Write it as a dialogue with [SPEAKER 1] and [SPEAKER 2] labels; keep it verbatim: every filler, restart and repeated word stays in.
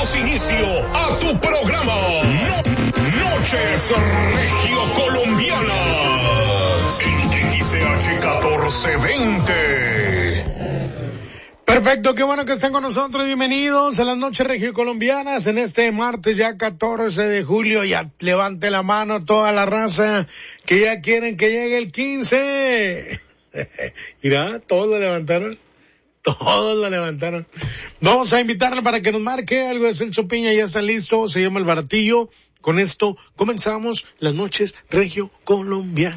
[SPEAKER 1] Damos inicio a tu programa no, Noches Regio Colombianas en X C H catorce veinte.
[SPEAKER 2] Perfecto, qué bueno que estén con nosotros. Bienvenidos a las Noches Regio Colombianas en este martes ya catorce de julio. Ya levante la mano toda la raza que ya quieren que llegue el quince. Mira, todos lo levantaron. Todos lo levantaron. Vamos a invitarle para que nos marque algo de Celso Piña. Ya está listo, se llama El Baratillo. Con esto comenzamos las Noches Regio Colombianas.